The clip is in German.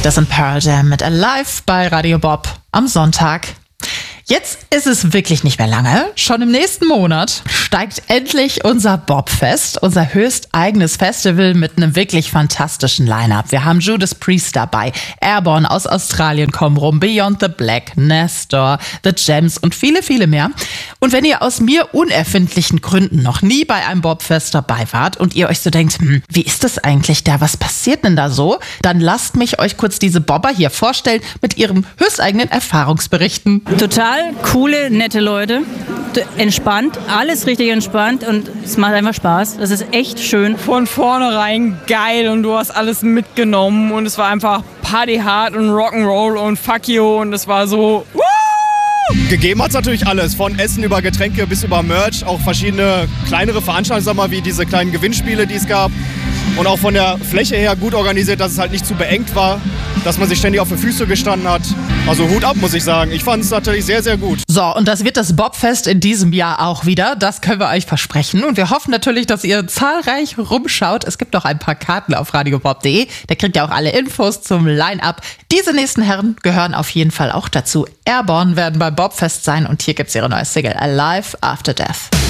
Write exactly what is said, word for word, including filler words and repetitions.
Das sind Pearl Jam mit Alive bei Radio Bob am Sonntag. Jetzt ist es wirklich nicht mehr lange. Schon im nächsten Monat steigt endlich unser Bobfest, unser höchsteigenes Festival mit einem wirklich fantastischen Line-Up. Wir haben Judas Priest dabei, Airborne aus Australien kommen rum, Beyond the Black, Nestor, The Gems und viele, viele mehr. Und wenn ihr aus mir unerfindlichen Gründen noch nie bei einem Bobfest dabei wart und ihr euch so denkt, hm, wie ist das eigentlich da, was passiert denn da so? Dann lasst mich euch kurz diese Bobber hier vorstellen mit ihren höchsteigenen Erfahrungsberichten. Total coole, nette Leute, entspannt, alles richtig entspannt und es macht einfach Spaß. Das ist echt schön. Von vornherein geil und du hast alles mitgenommen und es war einfach Party hard und Rock'n'Roll und Fuck you und es war so... Woo! Gegeben hat es natürlich alles, von Essen über Getränke bis über Merch, auch verschiedene kleinere Veranstaltungen, sag mal, wie diese kleinen Gewinnspiele, die es gab. Und auch von der Fläche her gut organisiert, dass es halt nicht zu beengt war, dass man sich ständig auf die Füße gestanden hat. Also Hut ab, muss ich sagen. Ich fand es natürlich sehr, sehr gut. So, und das wird das Bobfest in diesem Jahr auch wieder. Das können wir euch versprechen. Und wir hoffen natürlich, dass ihr zahlreich rumschaut. Es gibt noch ein paar Karten auf radiobob punkt de. Da kriegt ihr auch alle Infos zum Line-Up. Diese nächsten Herren gehören auf jeden Fall auch dazu. Airborne werden beim Bobfest sein und hier gibt's ihre neue Single Alive After Death.